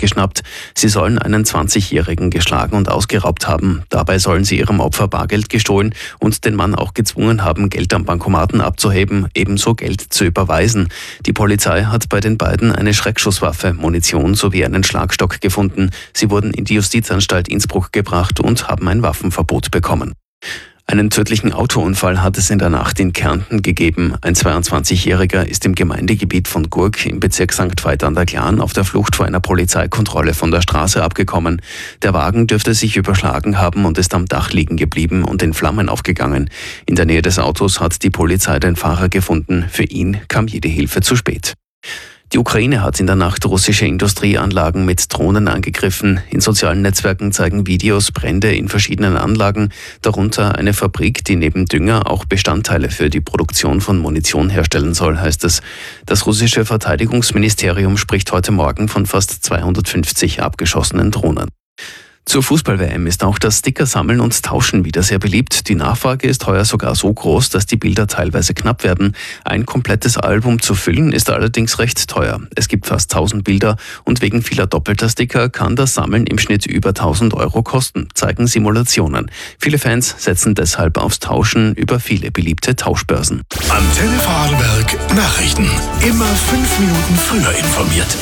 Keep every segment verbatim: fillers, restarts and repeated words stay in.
geschnappt. Sie sollen einen zwanzigjährigen geschlagen und ausgeraubt haben. Dabei sollen sie ihrem Opfer Bargeld gestohlen und den Mann auch gezwungen haben, Geld am Bankomaten abzuheben, ebenso Geld zu überweisen. Die Polizei hat bei den beiden eine Schreckschusswaffe, Munition sowie einen Schlagstock gefunden. Sie wurden in die Justizanstalt Innsbruck gebracht und haben ein Waffenverbot bekommen. Einen tödlichen Autounfall hat es in der Nacht in Kärnten gegeben. Ein zweiundzwanzigjähriger ist im Gemeindegebiet von Gurk im Bezirk Sankt Veit an der Glan auf der Flucht vor einer Polizeikontrolle von der Straße abgekommen. Der Wagen dürfte sich überschlagen haben und ist am Dach liegen geblieben und in Flammen aufgegangen. In der Nähe des Autos hat die Polizei den Fahrer gefunden. Für ihn kam jede Hilfe zu spät. Die Ukraine hat in der Nacht russische Industrieanlagen mit Drohnen angegriffen. In sozialen Netzwerken zeigen Videos Brände in verschiedenen Anlagen, darunter eine Fabrik, die neben Dünger auch Bestandteile für die Produktion von Munition herstellen soll, heißt es. Das russische Verteidigungsministerium spricht heute Morgen von fast zweihundertfünfzig abgeschossenen Drohnen. Zur Fußball-W M ist auch das Sticker-Sammeln und Tauschen wieder sehr beliebt. Die Nachfrage ist heuer sogar so groß, dass die Bilder teilweise knapp werden. Ein komplettes Album zu füllen ist allerdings recht teuer. Es gibt fast tausend Bilder und wegen vieler doppelter Sticker kann das Sammeln im Schnitt über tausend Euro kosten, zeigen Simulationen. Viele Fans setzen deshalb aufs Tauschen über viele beliebte Tauschbörsen. Antenne Vorarlberg Nachrichten. Immer fünf Minuten früher informiert.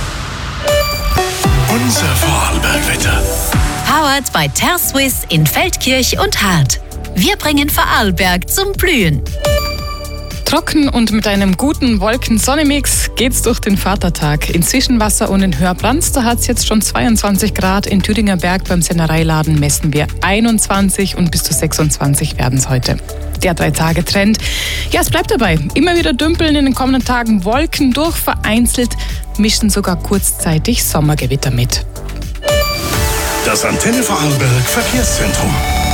Unser Vorarlberg-Wetter. Powered by TerSwiss in Feldkirch und Hart. Wir bringen Vorarlberg zum Blühen. Trocken und mit einem guten Wolken-Sonne-Mix geht's durch den Vatertag. In Zwischenwasser und in Hörbrands, da hat's jetzt schon zweiundzwanzig Grad. In Thüringer Berg beim Sennereiladen messen wir einundzwanzig und bis zu sechsundzwanzig werden's heute. Der Drei-Tage-Trend. Ja, es bleibt dabei. Immer wieder dümpeln in den kommenden Tagen Wolken durch. Vereinzelt mischen sogar kurzzeitig Sommergewitter mit. Das Antenne Vorarlberg Verkehrszentrum.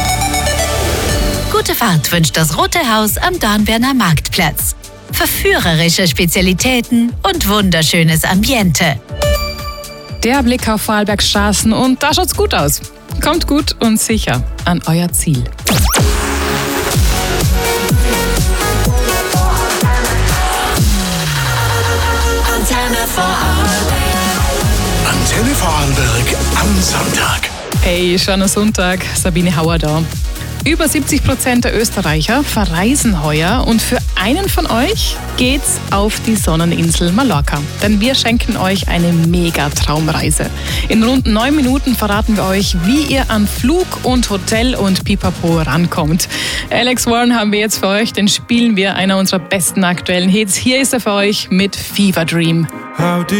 Gute Fahrt wünscht das Rote Haus am Dornbirner Marktplatz. Verführerische Spezialitäten und wunderschönes Ambiente. Der Blick auf Vorarlbergs Straßen und da schaut's gut aus. Kommt gut und sicher an euer Ziel. Antenne Vorarlberg. Antenne Vorarlberg am Sonntag. Hey, schöner Sonntag, Sabine Hauer da. Über siebzig Prozent der Österreicher verreisen heuer und für einen von euch geht's auf die Sonneninsel Mallorca. Denn wir schenken euch eine mega Traumreise. In rund neun Minuten verraten wir euch, wie ihr an Flug und Hotel und Pipapo rankommt. Alex Warren haben wir jetzt für euch, den spielen wir einer unserer besten aktuellen Hits. Hier ist er für euch mit Fever Dream.